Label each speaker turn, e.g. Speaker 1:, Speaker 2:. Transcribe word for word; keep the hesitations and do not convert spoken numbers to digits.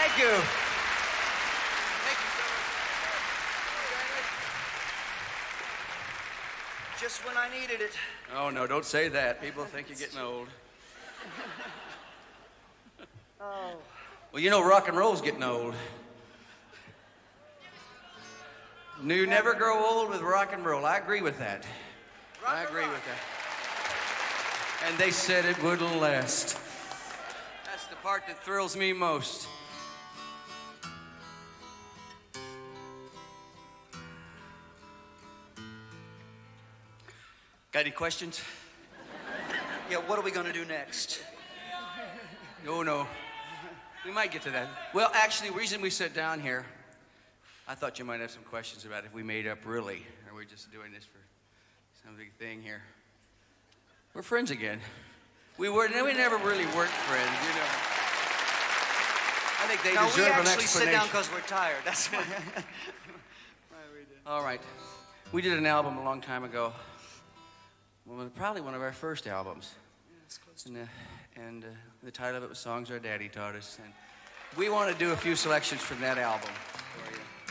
Speaker 1: Thank you.
Speaker 2: Thank you so much.
Speaker 1: Just when I needed it.
Speaker 2: Oh, no, don't say that. People think you're getting old.
Speaker 1: Oh.
Speaker 2: Well, you know, rock and roll's getting old. You never grow old with rock and roll. I agree with that.
Speaker 1: Rock
Speaker 2: I
Speaker 1: and
Speaker 2: agree
Speaker 1: roll.
Speaker 2: with that. And they said it wouldn't last. That's the part that thrills me most. Got any questions?
Speaker 1: Yeah, what are we gonna do next?
Speaker 2: No, no. We might get to that. Well, actually, the reason we sat down here, I thought you might have some questions about if we made up really, or we're just doing this for some big thing here. We're friends again. We were, we never really weren't friends, you know. I think they
Speaker 1: no,
Speaker 2: deserve
Speaker 1: we
Speaker 2: an
Speaker 1: actually sit down
Speaker 2: explanation.
Speaker 1: because we're tired. That's why.
Speaker 2: All right. We did an album a long time ago. Well, probably one of our first albums. And, uh, and uh, the title of it was Songs Our Daddy Taught Us. And we want to do a few selections from that album for you.